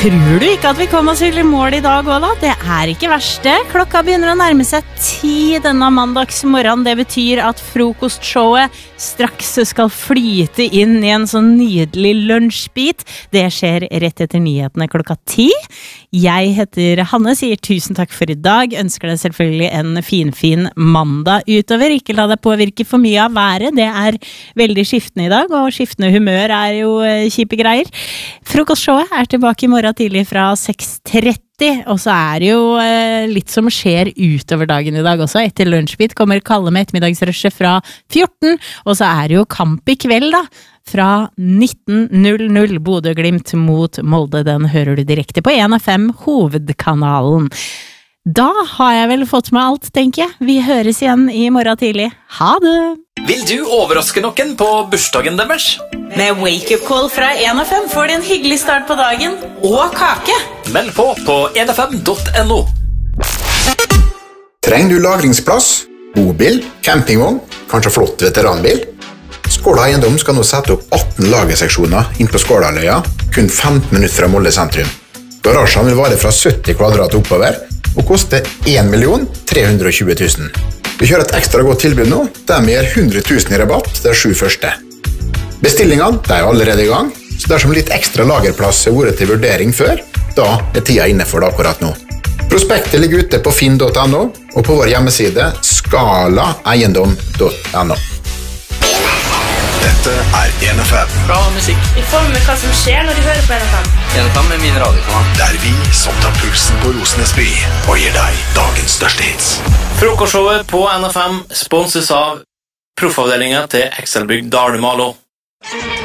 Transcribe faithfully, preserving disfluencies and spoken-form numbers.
Tror du ikke at vi kom oss i mål i dag også da? Det er ikke verste. Klokka begynner å nærme seg ti denne mandagsmorgen. Det betyr at frokostshowet straks skal flyte inn i en sånn nydelig lunsjbit. Det skjer rett etter nyhetene klokka ti. Jeg heter Hanne, sier tusen takk for i dag. Ønsker deg selvfølgelig en finfin mandag utover. Ikke la deg påvirke for mye av været. Det er veldig skiftende i dag, og skiftende humør er jo kjipe greier. Frokostshowet er tilbake i morgen tidlig fra seks tretti, og så er det jo eh, litt som skjer utover dagen i dag også. Etter lunsjbit kommer Kalle med ettermiddagsrushet fra fjorten, og så er det jo kamp i kveld da, fra nitten null null Bodø-Glimt mot Molde. Den hører du direkte på en av fem hovedkanalen. Da har jeg vel fått med alt, tenker jeg. Vi høres igjen i morgen tidlig. Ha det! Vil du overraske noen på bursdagen deres? Med wake-up call fra en av fem får du en hyggelig start på dagen og kake. Meld på på en av fem punktum no. Trenger du lagringsplass? Bobil? Campingvogn? Kanskje flott veteranbil? Skåla Eiendom skal nå sette opp atten lagerseksjoner inn på Skålaløya, kun femten minutter fra Molde sentrum. Garasjen vil vare fra sytti kvadrat oppover og koste en million tre hundre og tjue tusen. Vi kjører et ekstra godt tilbud nå, der vi gir hundre tusen i rabatt de sju første. Bestillingene de er allerede i gang, så dersom litt ekstra lagerplass er vært til vurdering før, da er tida inne for det akkurat nå. Prospektet ligger ute på finn punktum no og på vår hjemmeside skala eiendom punktum no. Dette er en av fem. Bra musikk. Vi får med hva som skjer når de hører på en av fem. en av fem er min radiokanal. Der vi som tar pulsen på Rosenes by og gir deg dagens største hits. Frokostshowet på en av fem sponses av proffavdelingen til Excelbygg Dalmalo.